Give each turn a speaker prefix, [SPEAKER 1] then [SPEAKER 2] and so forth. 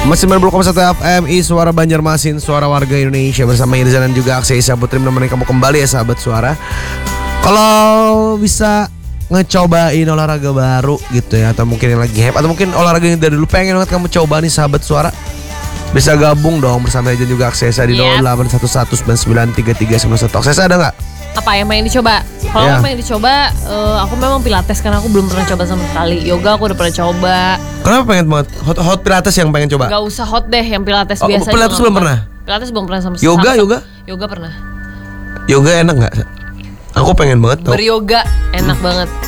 [SPEAKER 1] Masih 90,1 FM Suara Banjarmasin, suara warga Indonesia. Bersama Irza dan juga Aksesa Putri menemani kamu kembali ya sahabat suara. Kalau bisa ngecobain olahraga baru gitu ya, atau mungkin yang lagi hype, atau mungkin olahraga yang dari dulu pengen banget kamu coba nih sahabat suara, bisa gabung dong bersama Irza juga Aksesa di 0811993391. Aksesa ada gak?
[SPEAKER 2] Apa yang pengen dicoba? Kalau yang pengen dicoba, aku memang pilates karena aku belum pernah coba sama sekali. Yoga aku udah pernah coba.
[SPEAKER 1] Kenapa pengen banget? Hot pilates yang pengen coba?
[SPEAKER 2] Gak usah hot deh, yang pilates biasa.
[SPEAKER 1] Pilates belum pernah?
[SPEAKER 2] Pilates belum pernah sama sekali. Yoga pernah.
[SPEAKER 1] Yoga enak gak? Aku pengen banget tau.
[SPEAKER 2] Beryoga enak banget.